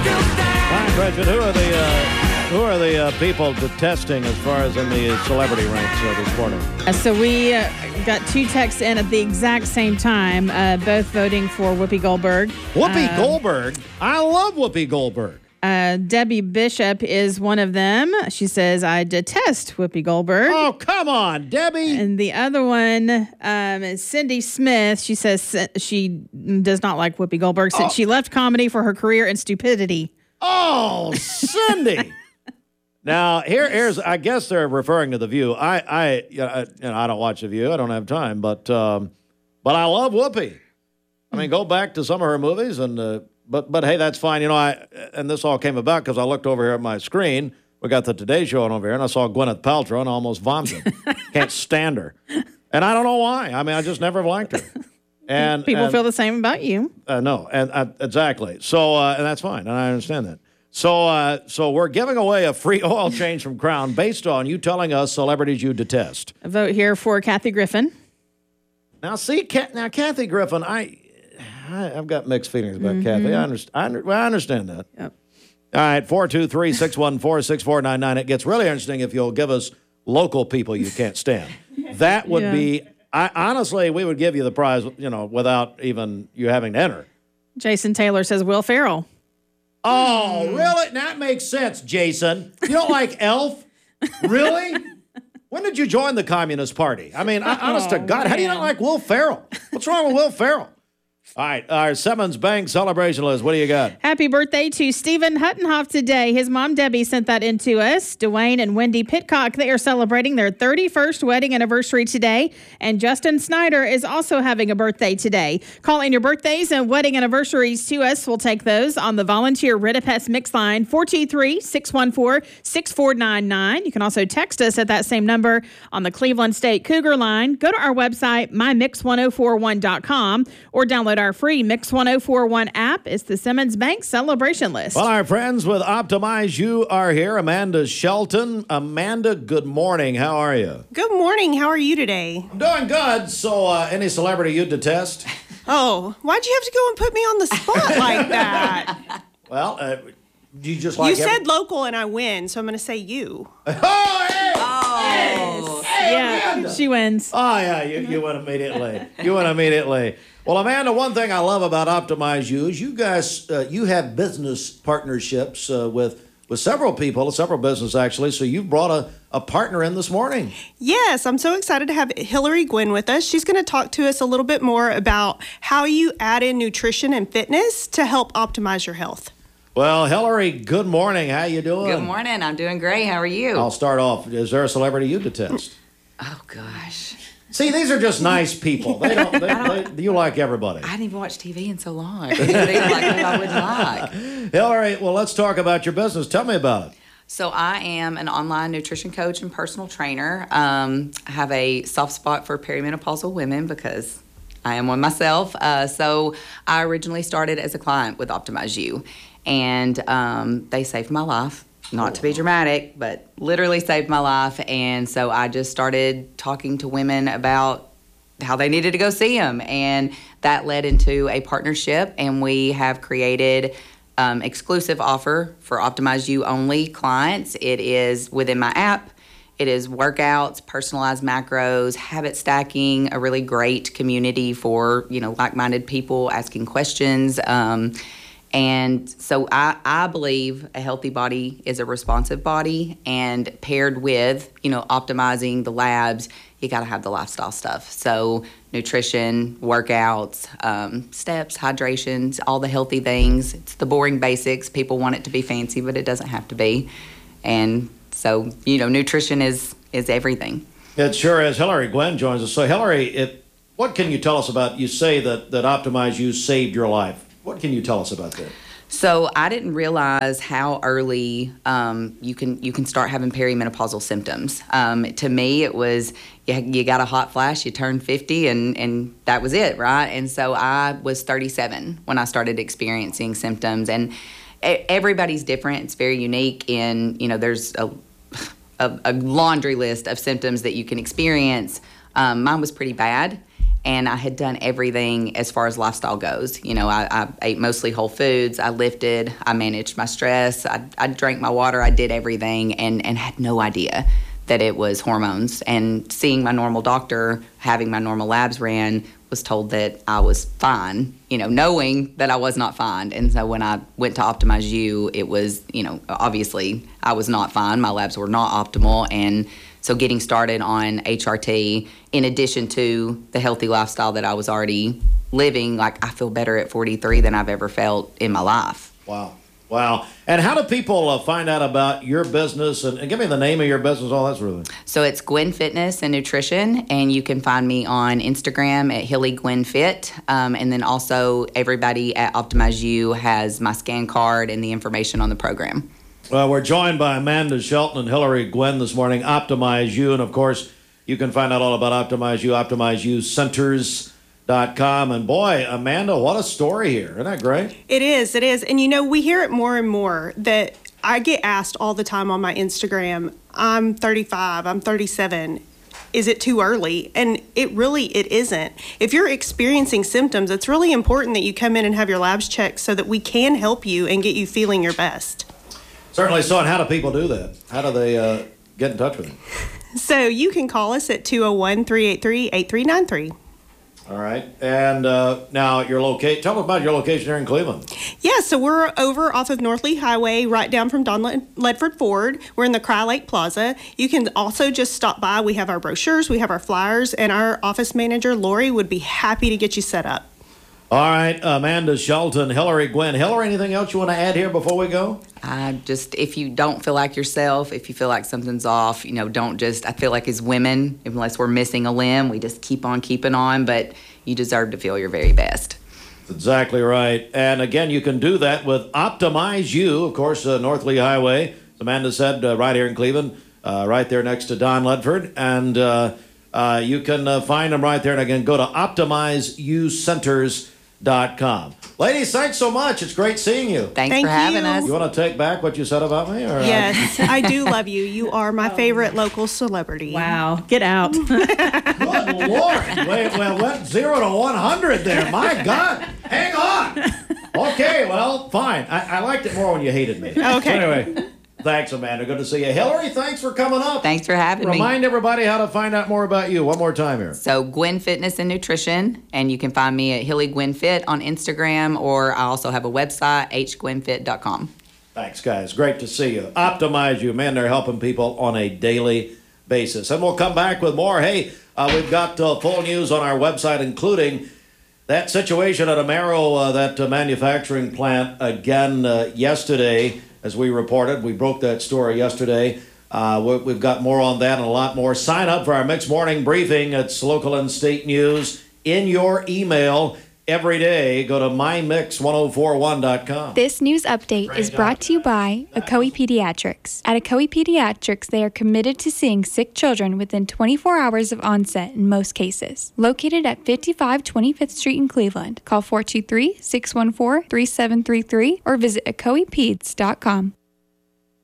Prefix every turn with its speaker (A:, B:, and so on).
A: Fine question. Who are the people detesting as far as in the celebrity ranks this morning?
B: So we got two texts in at the exact same time, both voting for Whoopi Goldberg.
A: Whoopi Goldberg? I love Whoopi Goldberg.
B: Debbie Bishop is one of them. She says, I detest Whoopi Goldberg.
A: Oh, come on, Debbie.
B: And the other one is Cindy Smith. She says she does not like Whoopi Goldberg since she left comedy for her career in stupidity.
A: Oh, Cindy. Now, here's I guess they're referring to The View. I don't watch The View. I don't have time, but I love Whoopi. I mean, go back to some of her movies and But hey, that's fine. And this all came about because I looked over here at my screen. We got the Today Show on over here, and I saw Gwyneth Paltrow and I almost vomited. Can't stand her. And I don't know why. I mean, I just never liked her. And
B: people feel the same about you.
A: No, and exactly. So, and that's fine, and I understand that. So we're giving away a free oil change from Crown based on you telling us celebrities you detest.
B: A vote here for Kathy Griffin.
A: Now, see, Kathy Griffin, I've got mixed feelings about Kathy. I understand that.
B: Yep.
A: All right, 423-614-6499. It gets really interesting if you'll give us local people you can't stand. That would be, honestly, we would give you the prize, without even you having to enter.
B: Jason Taylor says Will Ferrell.
A: Oh, really? That makes sense, Jason. You don't like Elf? Really? When did you join the Communist Party? I mean, honest to God, how do you not like Will Ferrell? What's wrong with Will Ferrell? All right, our Simmons Bank celebration list. What do you got?
B: Happy birthday to Stephen Huttenhoff today. His mom, Debbie, sent that in to us. Dwayne and Wendy Pitcock, they are celebrating their 31st wedding anniversary today. And Justin Snyder is also having a birthday today. Call in your birthdays and wedding anniversaries to us. We'll take those on the volunteer Ritapest Mix line, 423-614-6499. You can also text us at that same number on the Cleveland State Cougar line. Go to our website, mymix1041.com, or download our free Mix 1041 app. It's the Simmons Bank celebration list.
A: Well, our friends with Optimize You are here. Amanda Shelton. Amanda, good morning. How are you?
C: Good morning. How are you today?
A: I'm doing good. So, any celebrity you detest?
C: Oh, why'd you have to go and put me on the spot like that?
A: Well, you just like...
C: You said local and I win, so I'm going to say you.
A: Oh, hey!
B: Yeah, she wins.
A: Oh, yeah, you win immediately. Well, Amanda, one thing I love about Optimize You is you guys, you have business partnerships with several people, several businesses actually, so you brought a partner in this morning.
C: Yes, I'm so excited to have Hillary Gwynn with us. She's going to talk to us a little bit more about how you add in nutrition and fitness to help optimize your health.
A: Well, Hillary, good morning. How you doing?
D: Good morning. I'm doing great. How are you?
A: I'll start off. Is there a celebrity you detest?
D: Oh, gosh.
A: See, these are just nice people. You like everybody.
D: I didn't even watch TV in so long. I couldn't even like who I wouldn't like.
A: Hillary, well, let's talk about your business. Tell me about it.
D: So I am an online nutrition coach and personal trainer. I have a soft spot for perimenopausal women because I am one myself. So I originally started as a client with Optimize You, and they saved my life. Not to be dramatic, but literally saved my life. And so I just started talking to women about how they needed to go see them. And that led into a partnership. And we have created exclusive offer for Optimize You only clients. It is within my app. It is workouts, personalized macros, habit stacking, a really great community for, like-minded people asking questions. And so I believe a healthy body is a responsive body, and paired with, optimizing the labs, you got to have the lifestyle stuff. So nutrition, workouts, steps, hydrations, all the healthy things. It's the boring basics. People want it to be fancy, but it doesn't have to be. And so, nutrition is everything.
A: It sure is. Hillary Gwynn joins us. So Hillary, what can you tell us about, you say that Optimize You saved your life. What can you tell us about that?
D: So I didn't realize how early you can start having perimenopausal symptoms. To me, it was you got a hot flash, you turned 50, and that was it, right? And so I was 37 when I started experiencing symptoms, and everybody's different. It's very unique. In there's a laundry list of symptoms that you can experience. Mine was pretty bad. and I had done everything as far as lifestyle goes. You know, I ate mostly whole foods. I lifted. I managed my stress. I drank my water. I did everything and had no idea that it was hormones. And seeing my normal doctor, having my normal labs ran, was told that I was fine, you know, knowing that I was not fine. And so when I went to Optimize You, it was, you know, obviously I was not fine. My labs were not optimal. And so getting started on HRT, in addition to the healthy lifestyle that I was already living, like I feel better at 43 than I've ever felt in my life.
A: Wow. Wow. And how do people find out about your business? And give me the name of your business, all that sort of thing.
D: So it's Gwen Fitness and Nutrition, and you can find me on Instagram at Hilly Gwen Fit. And then also everybody at Optimize You has my scan card and the information on the program.
A: Well, we're joined by Amanda Shelton and Hillary Gwen this morning, Optimize You. And, of course, you can find out all about Optimize You, OptimizeYouCenters.com. And boy, Amanda, what a story here. Isn't that great?
C: It is. And, you know, we hear it more and more that I get asked all the time on my Instagram, I'm 35, I'm 37. Is it too early? And it isn't. If you're experiencing symptoms, it's really important that you come in and have your labs checked so that we can help you and get you feeling your best.
A: Certainly so. And how do people do that? How do they get in touch with you?
C: So you can call us at 201-383-8393.
A: All right. And now your location. Tell us about your location here in Cleveland.
C: Yeah, so we're over off of North Lee Highway, right down from Don Ledford Ford. We're in the Cry Lake Plaza. You can also just stop by. We have our brochures, we have our flyers, and our office manager, Lori, would be happy to get you set up.
A: All right, Amanda Shelton, Hillary Gwen. Hillary, anything else you want to add here before we go?
D: If you don't feel like yourself, if you feel like something's off, you know, I feel like as women, unless we're missing a limb, we just keep on keeping on, but you deserve to feel your very best.
A: That's exactly right. And again, you can do that with Optimize You, of course, North Lee Highway, as Amanda said, right here in Cleveland, right there next to Don Ledford. And you can find them right there. And again, go to OptimizeYouCenters.com. Ladies, thanks so much. It's great seeing you.
D: Thanks
C: Thank
D: for having
C: you.
D: us.
A: You want to take back what you said about me? Or,
C: Yes, I do love you. You are my favorite local celebrity.
B: Wow. Get out.
A: Good Lord. Well, went 0 to 100 there. My God. Hang on. Okay, well, fine. I liked it more when you hated me.
C: Okay.
A: So anyway, thanks, Amanda. Good to see you. Hillary, thanks for coming up.
D: Thanks for having me.
A: Remind everybody how to find out more about you one more time here.
D: So Gwen Fitness and Nutrition, and you can find me at Hilly Gwen Fit on Instagram, or I also have a website, hgwenfit.com.
A: Thanks, guys. Great to see you. Optimize You. Man, they're helping people on a daily basis. And we'll come back with more. Hey, we've got full news on our website, including that situation at Amero, that manufacturing plant, again yesterday, as we reported. We broke that story yesterday. We've got more on that and a lot more. Sign up for our Mixed Morning Briefing. It's local and state news in your email every day. Go to mymix1041.com.
E: This news update is brought to you by Ocoee Pediatrics. At Ocoee Pediatrics, they are committed to seeing sick children within 24 hours of onset in most cases. Located at 55 25th Street in Cleveland. Call 423-614-3733 or visit ocoeepeds.com.